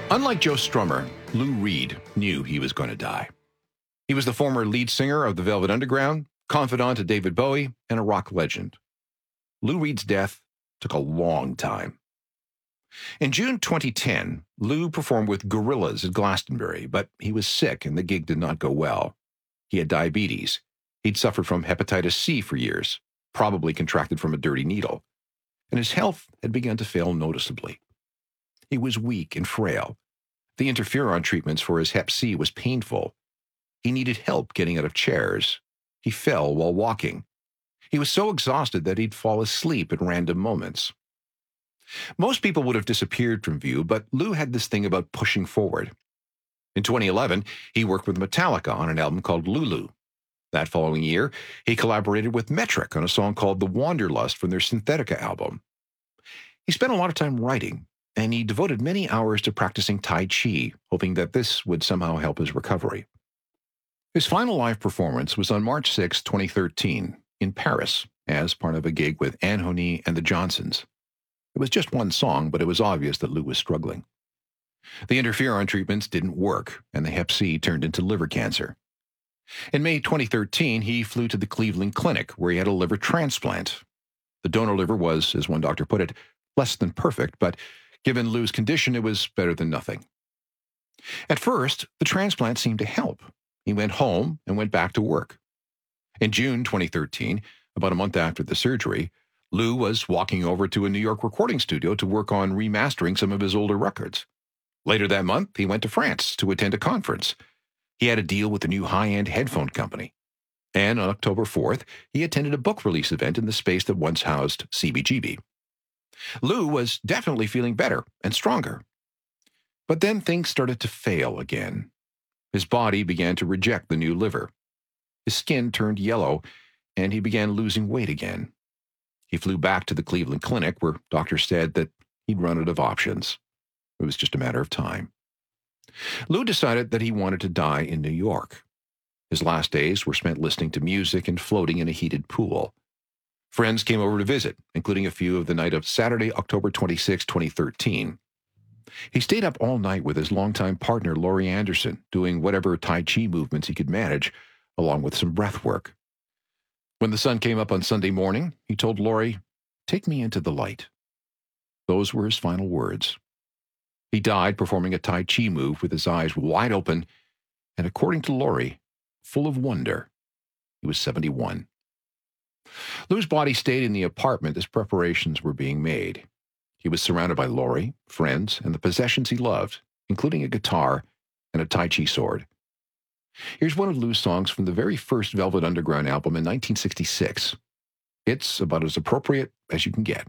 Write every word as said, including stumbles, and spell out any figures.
Unlike Joe Strummer, Lou Reed knew he was going to die. He was the former lead singer of the Velvet Underground, confidant to David Bowie, and a rock legend. Lou Reed's death took a long time. In June twenty ten, Lou performed with Gorillaz at Glastonbury, but he was sick and the gig did not go well. He had diabetes. He'd suffered from hepatitis C for years, probably contracted from a dirty needle, and his health had begun to fail noticeably. He was weak and frail. The interferon treatments for his hep C was painful. He needed help getting out of chairs. He fell while walking. He was so exhausted that he'd fall asleep at random moments. Most people would have disappeared from view, but Lou had this thing about pushing forward. In twenty eleven, he worked with Metallica on an album called Lulu. That following year, he collaborated with Metric on a song called The Wanderlust from their Synthetica album. He spent a lot of time writing, and he devoted many hours to practicing Tai Chi, hoping that this would somehow help his recovery. His final live performance was on March sixth, twenty thirteen, in Paris, as part of a gig with Anne Honey and the Johnsons. It was just one song, but it was obvious that Lou was struggling. The interferon treatments didn't work, and the hep C turned into liver cancer. In May twenty thirteen, he flew to the Cleveland Clinic, where he had a liver transplant. The donor liver was, as one doctor put it, less than perfect, but given Lou's condition, it was better than nothing. At first, the transplant seemed to help. He went home and went back to work. In June twenty thirteen, about a month after the surgery, Lou was walking over to a New York recording studio to work on remastering some of his older records. Later that month, he went to France to attend a conference. He had a deal with a new high-end headphone company. And on October fourth, he attended a book release event in the space that once housed C B G B. Lou was definitely feeling better and stronger. But then things started to fail again. His body began to reject the new liver. His skin turned yellow, and he began losing weight again. He flew back to the Cleveland Clinic, where doctors said that he'd run out of options. It was just a matter of time. Lou decided that he wanted to die in New York. His last days were spent listening to music and floating in a heated pool. Friends came over to visit, including a few of the night of Saturday, October twenty-sixth, twenty thirteen. He stayed up all night with his longtime partner, Laurie Anderson, doing whatever Tai Chi movements he could manage, along with some breath work. When the sun came up on Sunday morning, he told Laurie, "Take me into the light." Those were his final words. He died performing a Tai Chi move with his eyes wide open, and according to Laurie, full of wonder. He was seventy-one. Lou's body stayed in the apartment as preparations were being made. He was surrounded by Laurie, friends, and the possessions he loved, including a guitar and a Tai Chi sword. Here's one of Lou's songs from the very first Velvet Underground album in nineteen sixty-six. It's about as appropriate as you can get.